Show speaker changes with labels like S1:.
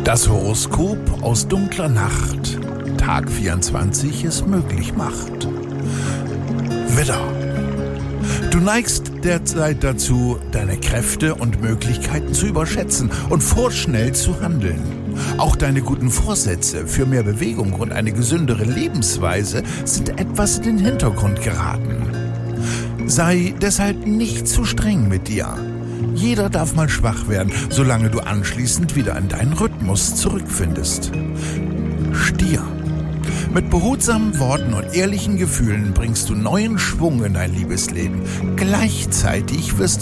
S1: Das Horoskop aus dunkler Nacht. Tag 24 es möglich macht. Widder. Du neigst derzeit dazu, deine Kräfte und Möglichkeiten zu überschätzen und vorschnell zu handeln. Auch deine guten Vorsätze für mehr Bewegung und eine gesündere Lebensweise sind etwas in den Hintergrund geraten. Sei deshalb nicht zu streng mit dir. Jeder darf mal schwach werden, solange du anschließend wieder in deinen Rhythmus zurückfindest. Stier. Mit behutsamen Worten und ehrlichen Gefühlen bringst du neuen Schwung in dein Liebesleben. Gleichzeitig wirst